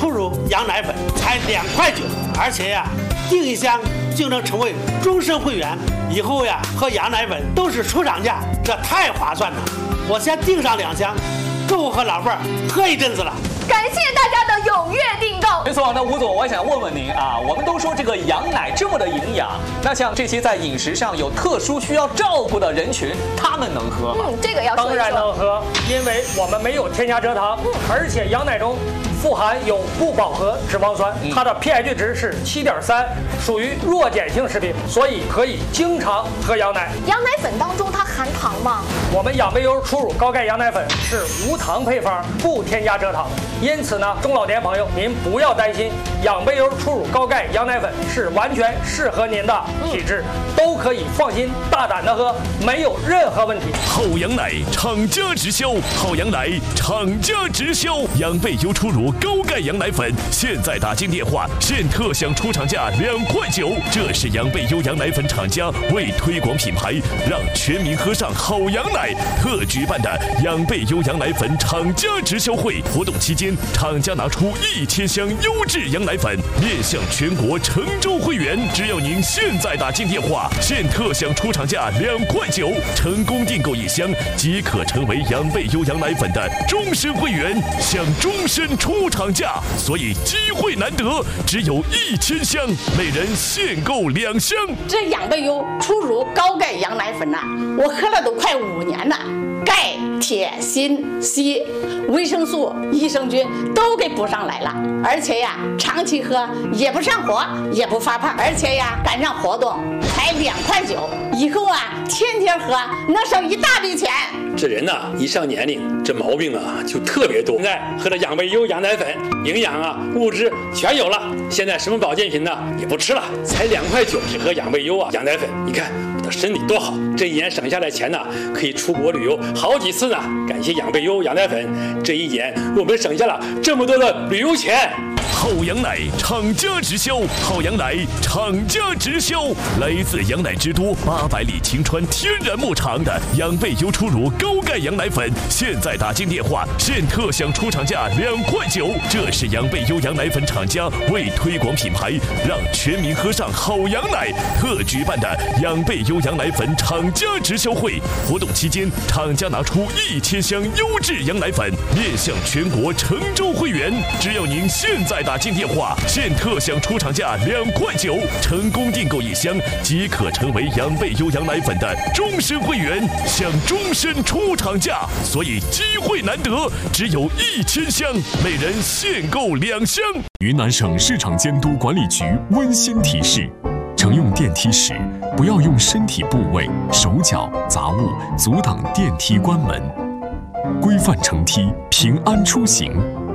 初乳羊奶粉才2.9块，而且呀，订一箱就能成为终身会员，以后呀喝羊奶粉都是出厂价，这太划算了。我先订上2箱，够我和老伴儿喝一阵子了。 感谢大家的踊跃订购。 没错，那吴总，我想问问您啊，我们都说这个羊奶这么的营养，那像这些在饮食上有特殊需要照顾的人群，他们能喝吗？ 这个要说一说。 当然能喝，因为我们没有添加蔗糖，而且羊奶中富含有不饱和脂肪酸，它的 pH 值是7.3，属于弱碱性食品，所以可以经常喝羊奶。 羊奶粉当中它含糖吗？ 我们养贝优初乳高钙羊奶粉是无糖配方，不添加蔗糖，因此呢，中老年朋友您不要担心，养贝优初乳高钙羊奶粉是完全适合您的体质，都可以放心大胆的喝，没有任何问题。 好羊奶厂家直销，好羊奶厂家直销，养贝优初乳高钙羊奶粉，现在打进电话，现特享出厂价2.9块，这是养贝优羊奶粉厂家为推广品牌，让全民喝上好羊奶特举办的养贝优羊奶粉厂家直销会活动期间，厂家拿出1000箱优质羊奶粉，面向全国成州会员，只要您现在打进电话，现特享出厂价2.9块，成功订购1箱即可成为养贝优羊奶粉的终身会员，享终身出厂价，所以机会难得，只有1000箱，每人限购2箱。 这养贝优初乳高钙羊奶粉呐，我喝了都快5年了，钙、铁、锌、硒、维生素、益生菌都给补上来了，而且呀，长期喝也不上火，也不发胖，而且呀，赶上活动才2.9块，以后啊，天天喝能省一大笔钱。 这人呐，一上年龄，这毛病啊就特别多。现在喝了养贝优羊奶粉，营养啊、物质全有了。现在什么保健品呢也不吃了，才2.9块，只喝养贝优啊羊奶粉。你看我的身体多好，这1年省下来钱呢，可以出国旅游好几次呢。感谢养贝优羊奶粉，这1年我们省下了这么多的旅游钱。 好羊奶厂家直销，好羊奶厂家直销，来自羊奶之都800里晴川天然牧场的养贝优初乳高钙羊奶粉，现在打进电话，现特享出厂价2.9块，这是养贝优羊奶粉厂家为推广品牌，让全民喝上好羊奶特举办的养贝优羊奶粉厂家直销会活动期间，厂家拿出1000箱优质羊奶粉，面向全国成州会员，只要您现在打进电话，现特享出厂价2.9块，成功订购1箱即可成为养贝优羊奶粉的终身会员，享终身出厂价，所以机会难得，只有1000箱，每人限购2箱。 云南省市场监督管理局温馨提示：乘用电梯时，不要用身体部位、手脚、杂物阻挡电梯关门，规范乘梯，平安出行。